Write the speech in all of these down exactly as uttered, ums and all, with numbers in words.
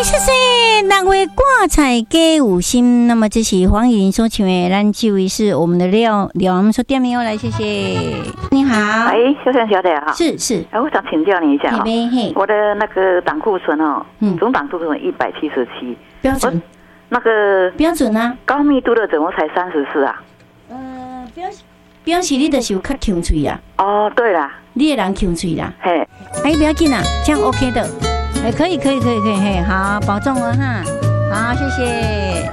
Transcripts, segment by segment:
谢谢六月挂彩给五星。那么这是黄以玲所唱的《咱这位是我们的廖廖，我们说点名来，谢谢。你好， 哎，秀珊小姐哈， 是是， 哎，我想请教你一下哈，我的那个胆固醇哦，嗯，总胆固醇一百七十七， 标准， 那个标准啊， 高密度的怎么才三十四啊？ 呃，标表示你就是有较强嘴啊。 哦，对啦， 你的人强嘴啦， 嘿， 哎，不要紧啦，这样 OK 的。哎，可以，可以，可以，可以，嘿，好，保重哦，哈，好，谢谢。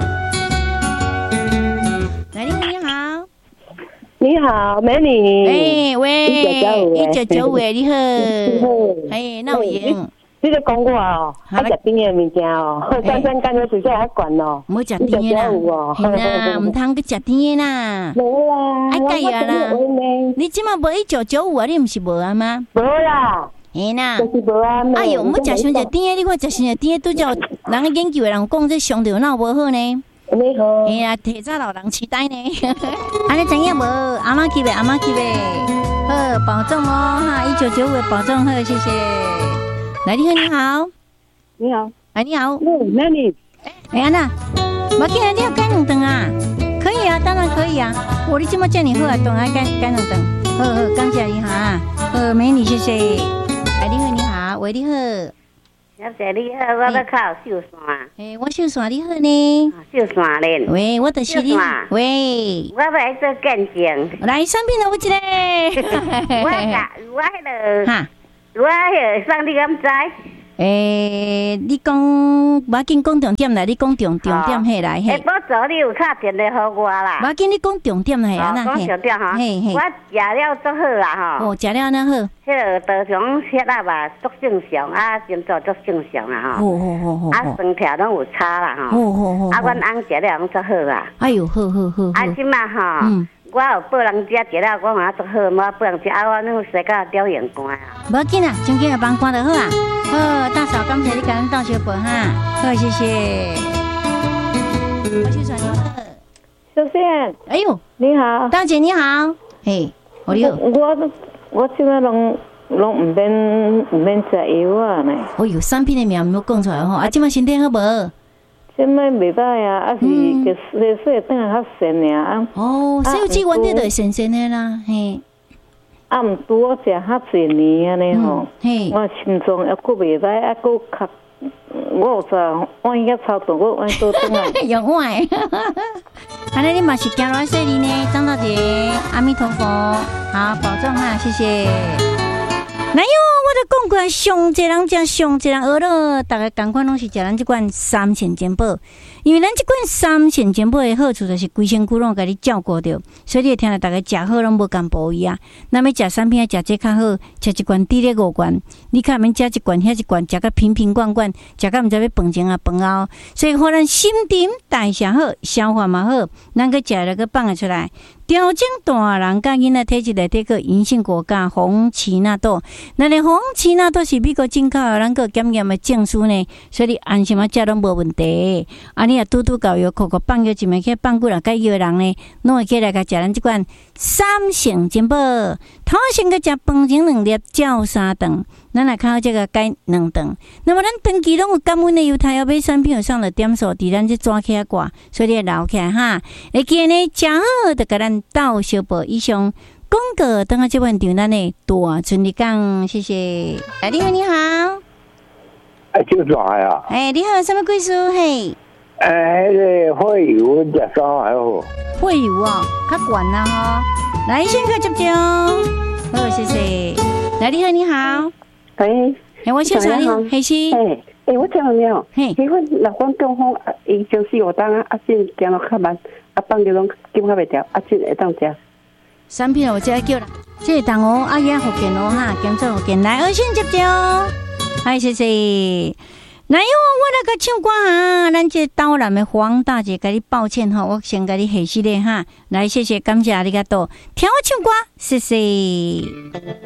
来，你好，你好， 你好，美女。 哎，喂，一九九五，你好，哎，那我赢。 你在讲我哦，爱食甜的物件哦，三三干的水下还管哦， 唔好食甜的啦，系啦，唔通去食甜的啦。 无啦， 爱加油啦。你今嘛无一九九五啊？你唔是无啊吗？ 无啦。 嘿啦， 就是无啊。 哎呦，唔好食伤食甜的，你看食伤食甜的，都叫人研究的人讲这上头脑无好呢。 你好。 哎呀，提早老人痴呆呢。安尼知影无？阿妈去呗，阿妈去呗。好，保重哦哈！一九九五保重，好，谢谢。来，你好，你好， 你好， 哎，你好， 嗯，那你， 哎呀那，我今日你要改两顿啊？可以啊，当然可以啊。我你这么叫你好啊，当然改改两顿。好好，感谢你哈，好，美女，谢谢。哎，你好，你好，喂，你好， 小姐你好，我在靠秀山。 哎，我秀山，你好呢？ 秀山嘞。 喂，我就是你。喂， 我来做见证。 来，产品有一个。 我甲我迄个。 哈。 我迄个送你敢知？ 诶，你讲我要紧讲重点来，你讲重重点迄来。 下晡早你有打电话给我啦。 我要紧你讲重点来啊， 讲重点哈。嘿嘿。我食了足好啦哈。 哦，食了那好。 迄个道上血压吧足正常，啊，心脏足正常啦哈。 好好好好。 啊，身体拢有差啦哈。 好好好。 啊，阮翁食了拢足好啦。 哎呦，好好好。 啊，即马哈。嗯。我有报人家食了，我嘛足好，我报人家啊，我那洗到吊眼光啊。 无要紧啊，将今日帮关就好啊。好，大嫂，感谢你甲咱斗相报哈。好，谢谢。我去转你好。 小倩， 哎呦， 你好， 大姐你好。嘿，我你好。 我我即摆拢拢唔免唔免食药啊呢。 哦呦，产品的名唔讲出来吼，啊，即摆身体好无？ 现在袂歹啊，啊是个洗洗等下较咸尔啊。 哦，洗有机原底就会咸咸的啦，嘿。 啊，毋拄我食较侪年安尼吼，我心脏还佫袂歹，啊佫较，我有啥碗遐超大，我碗倒转来。 用碗。安尼你嘛是行来说你呢，张大姐，阿弥陀佛，好保重哈，谢谢。哪有？我著讲过，上济人食上济人学了，大家同款拢是食咱即款三线健保，因为咱即款三线健保的好处就是规身躯拢甲你照顾着，所以你会听到大家食好拢无共补伊啊。那么食产品食这较好，食一罐滴咧五罐，你看免食一罐遐一罐，食甲瓶瓶罐罐，食甲毋知要饭前啊饭后，所以互咱心情代谢好，消化嘛好，咱个食了个放得出来。调整大人甲囡仔体质内底个银杏果加红奇纳豆，那个红奇纳豆是美国进口的，咱个检验的证书呢，所以你安心啊食拢无问题。啊，你啊拄拄到药，口口放药一枚去放久了，甲药人呢，拢会起来甲食咱即款三成健保，头先个食饭前两粒，照三顿。咱来看到这个改两顿，那么咱长期拢有感恩的犹太药买产品有上了点数，伫咱这抓起来挂，所以你留起来哈。会记呢，食好就甲咱斗小报以上广告，等下这问场咱的大春日讲，谢谢。哎，你好，你好。 哎，就啥呀？ 哎，你好，什么贵叔？嘿。 哎，那个会油食啥还好？ 会油哦，较悬啦吼。来，先去接接哦。好，谢谢。来，你好，你好。 喂， 哎，我小查你好，黑西。 哎，哎，我听到没有？嘿，因为老公中风，伊就是我当啊，阿进行了较慢，啊放着拢紧较袂掉，阿进会当食。 产品我这叫啦，这个同学阿姨福建哦哈，兼做福建来，我先接接哦。嗨，谢谢。来哟，我来个唱歌哈，咱这岛南的黄大姐，跟你抱歉哈，我先跟你谢谢咧哈。来，谢谢，感谢你个多，听我唱歌，谢谢。